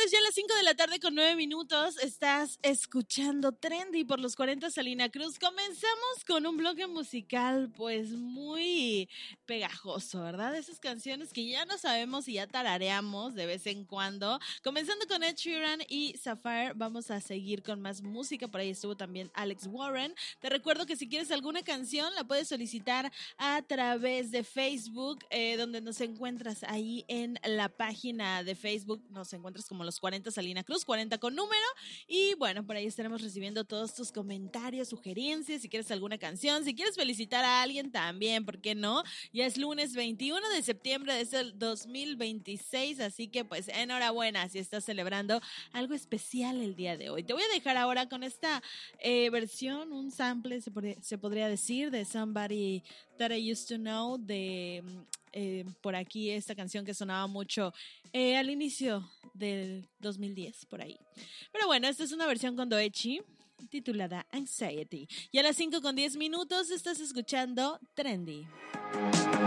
tardes, ya a las 5 de la tarde con 9 minutos. Estás escuchando Trendy por los 40 Salina Cruz. Comenzamos con un bloque musical pues muy pegajoso, ¿verdad? Esas canciones que ya no sabemos y ya tarareamos de vez en cuando. Comenzando con Ed Sheeran y Sapphire, vamos a seguir con más música. Por ahí estuvo también Alex Warren. Te recuerdo que si quieres alguna canción la puedes solicitar a través de Facebook, donde nos encuentras ahí en la página de Facebook. Nos encuentras como los 40 Salina Cruz, 40 con número. Y bueno, por ahí estaremos recibiendo todos tus comentarios, sugerencias, si quieres alguna canción, si quieres felicitar a alguien también, ¿por qué no? Ya es lunes 21 de septiembre de este 2026, así que pues enhorabuena si estás celebrando algo especial el día de hoy. Te voy a dejar ahora con esta versión, un sample se podría decir, de Somebody That I Used to Know, de por aquí esta canción que sonaba mucho al inicio del 2010, por ahí. Pero bueno, esta es una versión con Doechi titulada Anxiety. Y a las 5 con 10 minutos estás escuchando Trendy.